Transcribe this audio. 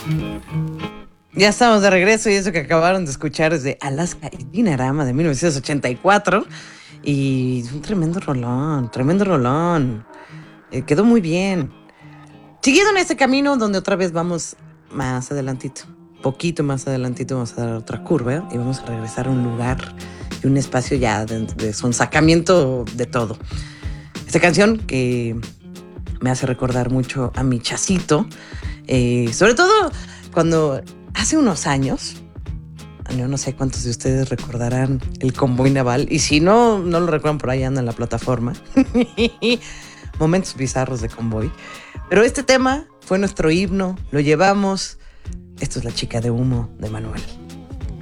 Ya estamos de regreso y eso que acabaron de escuchar es de Alaska y Dinarama de 1984. Y un tremendo rolón, tremendo rolón. Quedó muy bien. Siguiendo en este camino donde otra vez vamos más adelantito, poquito más adelantito vamos a dar otra curva y vamos a regresar a un lugar y un espacio ya de sonsacamiento de todo. Esta canción que me hace recordar mucho a mi chacito, sobre todo cuando hace unos años, yo no sé cuántos de ustedes recordarán el Convoy Naval, y si no lo recuerdan, por ahí anda en la plataforma. Momentos bizarros de Convoy. Pero este tema fue nuestro himno, lo llevamos. Esto es La Chica de Humo de Manuel.